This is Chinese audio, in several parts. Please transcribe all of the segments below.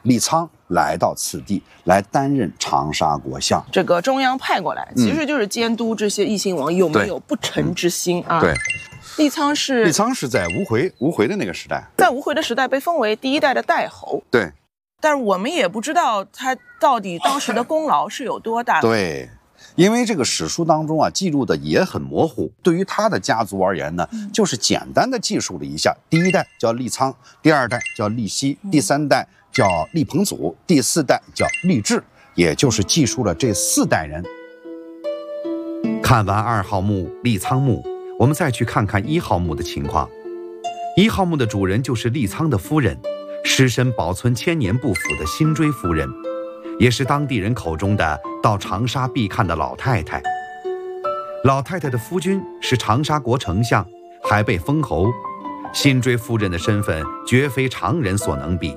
李沧来到此地来担任长沙国相。 这个中央派过来，其实就是监督这些异姓王有没有不臣之心啊。 对。 李沧是在吴回的那个时代， 在吴回的时代被封为第一代的代侯。 对， 但是我们也不知道他到底当时的功劳是有多大。 对，因为这个史书当中啊记录的也很模糊。对于他的家族而言呢，就是简单的记述了一下：第一代叫李沧，第二代叫李熙，第三代叫李彭祖，第四代叫李治，也就是记述了这4代人。 看完2号墓李沧墓，我们再去看看1号墓的情况。1号墓的主人就是李沧的夫人，尸身保存千年不腐的辛追夫人，也是当地人口中的到长沙必看的老太太。老太太的夫君是长沙国丞相，还被封侯。辛追夫人的身份绝非常人所能比。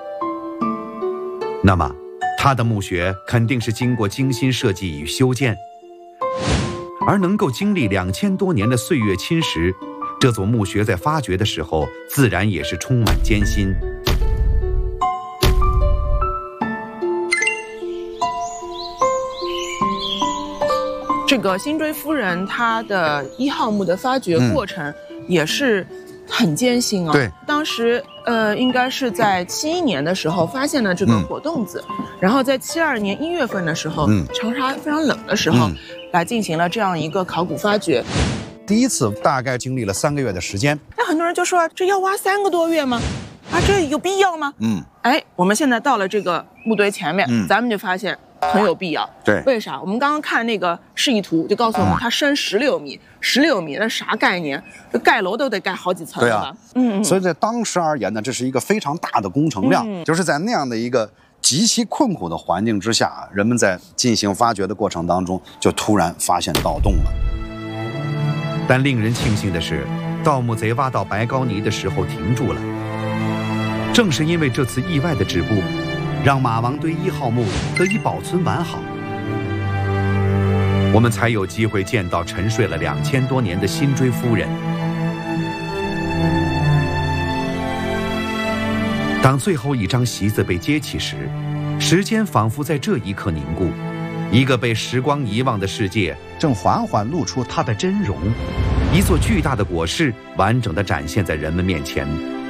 那么，她的墓穴肯定是经过精心设计与修建。而能够经历2000多年的岁月侵蚀，这座墓穴在发掘的时候，自然也是充满艰辛。 这个辛追夫人她的1号墓的发掘过程也是很艰辛啊。 对， 当时应该是在71年的时候发现了这个火洞子，然后在72年1月份的时候，长沙非常冷的时候，来进行了这样一个考古发掘。 第一次大概经历了3个月的时间。 那很多人就说，这要挖3个多月吗？啊，这有必要吗？我们现在到了这个墓堆前面，咱们就发现很有必要。 对， 为啥？我们刚刚看那个示意图，就告诉我们它深16米，16米那啥概念？这盖楼都得盖好几层了吧？ 所以在当时而言呢，这是一个非常大的工程量，就是在那样的一个极其困苦的环境之下，人们在进行发掘的过程当中，就突然发现盗洞了。 但令人庆幸的是，盗墓贼挖到白膏泥的时候停住了。正是因为这次意外的止步，让马王堆1号墓得以保存完好，我们才有机会见到沉睡了2000多年的辛追夫人。当最后一张席子被揭起时，时间仿佛在这一刻凝固，一个被时光遗忘的世界正缓缓露出它的真容，一座巨大的椁室完整地展现在人们面前。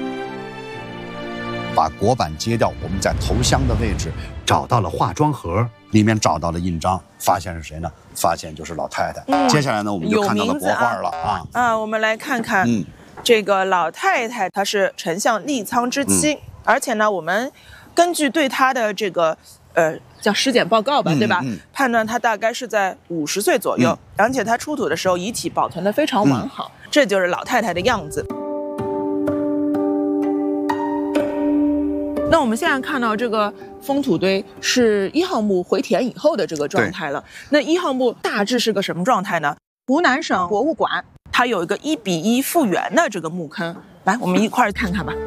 把椁板揭掉，我们在头箱的位置找到了化妆盒， 里面找到了印章，发现是谁呢？发现就是老太太。接下来呢，我们就看到了帛画了我们来看看，这个老太太她是丞相李沧之妻，而且呢，我们根据对她的这个叫尸检报告吧，对吧？判断她大概是在50岁左右，而且她出土的时候遗体保存得非常完好，这就是老太太的样子。那我们现在看到这个封土堆是1号墓回填以后的这个状态了。那1号墓大致是个什么状态呢？湖南省博物馆它有一个1:1复原的这个墓坑，来，我们一块儿看看吧。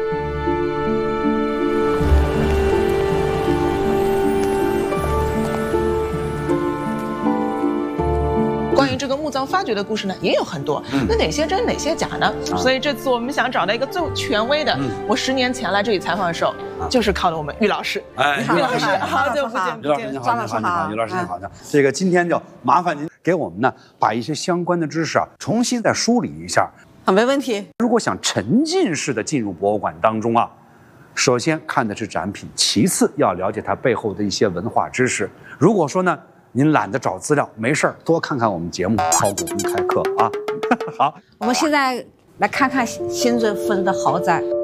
关于这个墓葬发掘的故事呢，也有很多。那哪些真哪些假呢？所以这次我们想找到一个最权威的。我10年前来这里采访的时候，就是靠的我们于老师。于老师，好久不见。 于老师您好，您好，于老师您好。这个今天就麻烦您给我们呢，把一些相关的知识重新再梳理一下。 好，没问题。 如果想沉浸式的进入博物馆当中首先看的是展品，其次要了解它背后的一些文化知识。如果说呢，您懒得找资料，没事儿多看看我们节目《考古公开课》好， 我们现在来看看辛追夫人的豪宅。